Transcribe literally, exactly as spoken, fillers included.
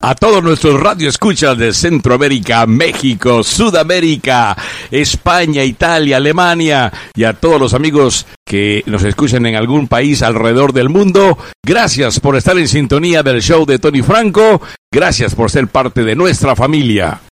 A todos nuestros radioescuchas de Centroamérica, México, Sudamérica, España, Italia, Alemania y a todos los amigos que nos escuchan en algún país alrededor del mundo, gracias por estar en sintonía del show de Tony Franco, gracias por ser parte de nuestra familia.